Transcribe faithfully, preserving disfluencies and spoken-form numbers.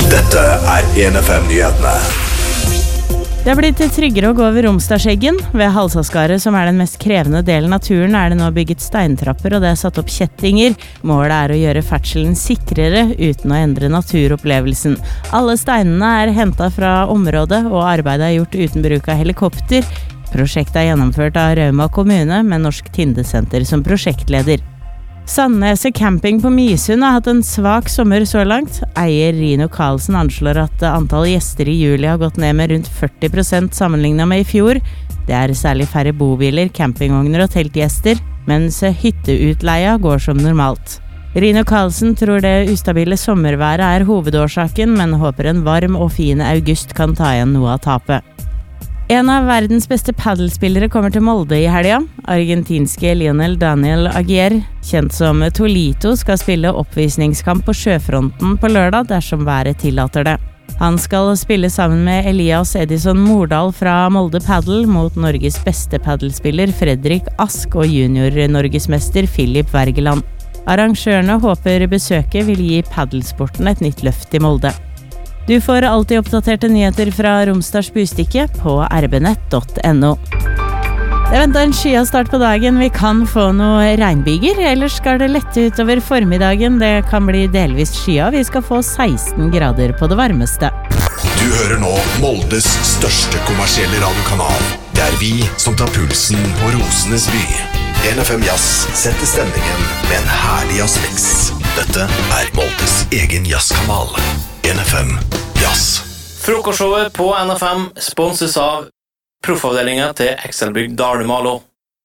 Dette er en F M-nyhetene. Det er blitt tryggere å gå over Romsdalseggen. Ved Halsaskaret, som er den mest krevende delen av turen, er det nå bygget steintrapper, og det er satt opp kjettinger. Målet er å gjøre ferdselen sikrere uten å endre naturopplevelsen. Alle steinene er hentet fra området, og arbeidet er gjort uten bruk av helikopter. Prosjektet er gjennomført av Rauma kommune, med Norsk Tindesenter som prosjektleder. Sandneset camping på Misund har hatt en svak sommer så langt. Eier Rino Karlsen anslår at antall gjester i juli har gått ned med rundt førti prosent sammenlignet med i fjor. Det er særlig færre bobiler, campingvogner og teltgjester, mens hytteutleia går som normalt. Rino Karlsen tror det ustabile sommerværet er hovedårsaken, men håper en varm og fin august kan ta igjen noe av tapet. En av verdens beste paddelspillere kommer til Molde i helga. Argentinske Lionel Daniel Aguirre, kjent som Tolito, skal spille oppvisningskamp på sjøfronten på lørdag dersom været tillater det. Han skal spille sammen med Elias Edison Mordal fra Molde Paddle mot Norges beste paddelspiller Fredrik Ask og junior-norgesmester Philip Wergeland. Arrangørene håper besøket vil gi paddelsporten et nytt løft i Molde. Du får alltid oppdaterte nyheter fra Romsdals Bustikke på r b nett punktum no. Det venter en skya start på dagen. Vi kan få noe regnbyger, ellers skal det lette utover formiddagen. Det kan bli delvis skya. Vi skal få seksten grader på det varmeste. Du hører nå Moldes største kommersielle radiokanal. Det er vi som tar pulsen på Rosenes by. en F M Jazz setter stemningen med en herlig jazzmix. Dette er Moldes egen jazzkanal. en F M Jazz. Frokostshowet på N F M sponses av proffavdelingen til Excelbygg Dalmalo.